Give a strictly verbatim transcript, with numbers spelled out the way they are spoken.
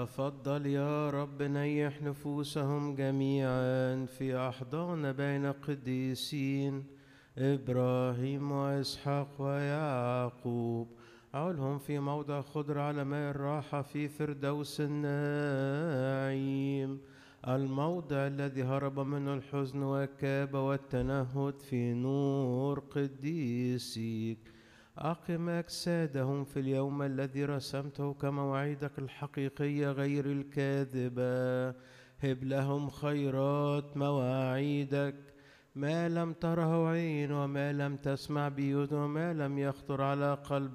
تفضل يا رب نيح نفوسهم جميعا في أحضان بين قديسين إبراهيم وإسحاق ويعقوب. عولهم في موضع خضر على ماء الراحة في فردوس النعيم، الموضع الذي هرب منه الحزن والكآبة والتنهد في نور قديسيك. أقم أجسادهم في اليوم الذي رسمته كمواعيدك الحقيقية غير الكاذبة. هب لهم خيرات مواعيدك، ما لم تره عين وما لم تسمع بأذن وما لم يخطر على قلب